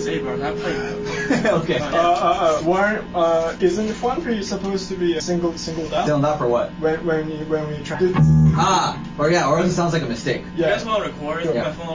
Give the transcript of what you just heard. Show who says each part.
Speaker 1: bro. Not play.
Speaker 2: Okay.
Speaker 3: Warren, isn't Juan Pri supposed to be singled out?
Speaker 2: Singled out for what?
Speaker 3: When we try.
Speaker 2: Or it sounds like a mistake.
Speaker 3: Yeah.
Speaker 1: You guys want to record?
Speaker 2: Yeah.
Speaker 1: My phone